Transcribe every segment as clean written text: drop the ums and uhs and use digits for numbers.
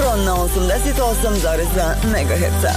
ujutro na 88,2 MHz.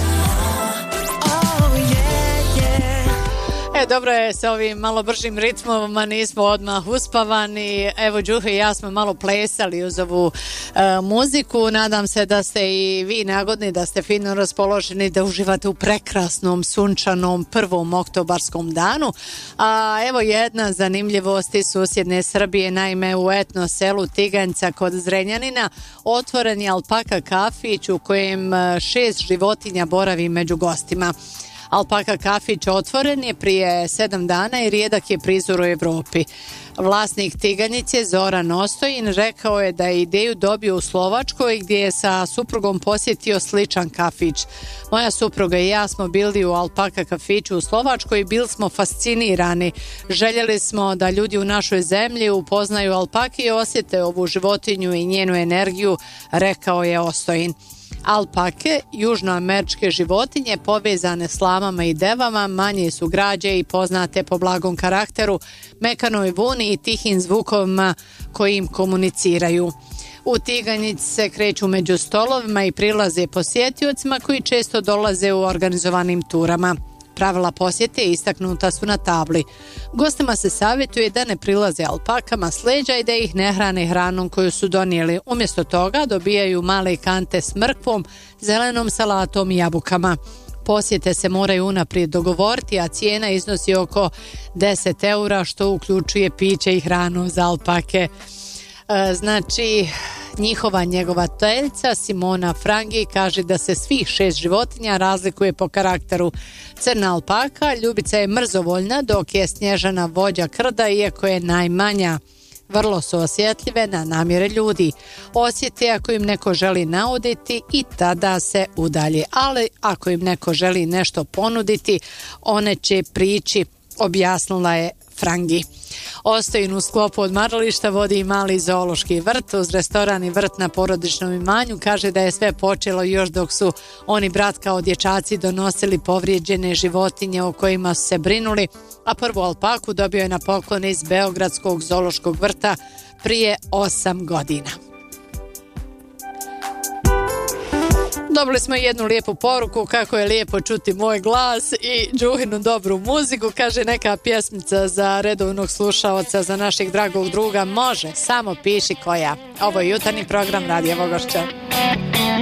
Dobro je sa ovim malo bržim ritmom, nismo odmah uspavani. Evo, Đuhi i ja smo malo plesali uz ovu muziku. Nadam se da ste i vi nagodni, da ste fino raspoloženi, da uživate u prekrasnom, sunčanom 1. oktobarskom danu. A evo jedna zanimljivost iz susjedne Srbije. Naime, u etno selu Tiganjca kod Zrenjanina otvoren je alpaka kafić u kojem 6 životinja boravi među gostima. Alpaka kafić otvoren je prije 7 dana i rijedak je prizor u Europi. Vlasnik Tiganjice Zoran Ostojin rekao je da je ideju dobio u Slovačkoj gdje je sa suprugom posjetio sličan kafić. Moja supruga i ja smo bili u alpaka kafiću u Slovačkoj i bili smo fascinirani. Željeli smo da ljudi u našoj zemlji upoznaju alpake i osjete ovu životinju i njenu energiju, rekao je Ostojin. Alpake, južnoameričke životinje povezane s lamama i devama, manje su građe i poznate po blagom karakteru, mekanoj vuni i tihim zvukovima koji im komuniciraju. U Tiganjici se kreću među stolovima i prilaze posjetiocima koji često dolaze u organizovanim turama. Pravila posjete istaknuta su na tabli. Gostima se savjetuje da ne prilaze alpakama s leđa i da ih ne hrane hranom koju su donijeli. Umjesto toga dobijaju male kante s mrkvom, zelenom salatom i jabukama. Posjete se moraju unaprijed dogovoriti, a cijena iznosi oko 10 eura, što uključuje piće i hranu za alpake. Znači, njihova njegovateljica Simona Frangi kaže da se svih 6 životinja razlikuje po karakteru. Crna alpaka, Ljubica je mrzovoljna, dok je Snježana vođa krda, iako je najmanja. Vrlo su osjetljive na namjere ljudi. Osjete ako im neko želi nauditi i tada se udalje. Ali ako im neko želi nešto ponuditi, one će prići, objasnila je Frangi. Ostojin u sklopu odmarališta vodi i mali zoološki vrt uz restoran i vrt na porodičnom imanju. Kaže da je sve počelo još dok su oni brat kao dječaci donosili povrijeđene životinje o kojima su se brinuli, a prvu alpaku dobio je na poklon iz Beogradskog zoološkog vrta prije 8 godina. Dobili smo jednu lijepu poruku kako je lijepo čuti moj glas i Đuhinu dobru muziku. Kaže neka pjesmica za redovnog slušaoca, za našeg dragog druga. Može, samo piši koja. Ovo je jutarnji program Radija Vogošća.